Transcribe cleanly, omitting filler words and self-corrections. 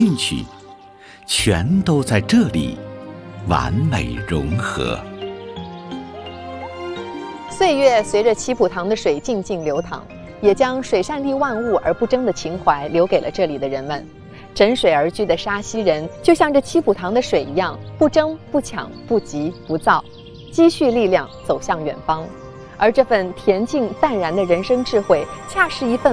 兴趣，全都在这里完美融合。 岁月随着七浦塘的水静静流淌，也将水善利万物而不争的情怀留给了这里的人们。枕水而居的沙溪人，就像这七浦塘的水一样，不争不抢不急不躁，积蓄力量走向远方。而这份恬静淡然的人生智慧，恰是一份